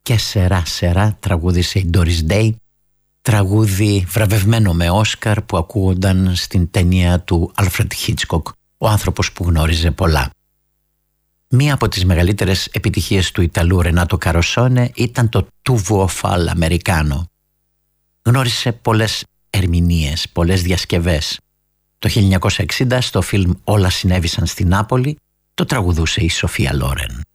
και σερά τραγούδισε η Doris Day, τραγούδι βραβευμένο με Όσκαρ που ακούγονταν στην ταινία του Alfred Hitchcock, ο άνθρωπος που γνώριζε πολλά. Μία από τις μεγαλύτερες επιτυχίες του Ιταλού Ρενάτο Καροσόνε ήταν το «Tu vuoi fare l'americano». Γνώρισε πολλές ερμηνείες, πολλές διασκευές. Το 1960 στο φιλμ «Όλα συνέβησαν στην Νάπολη» το τραγουδούσε η Σοφία Λόρεν.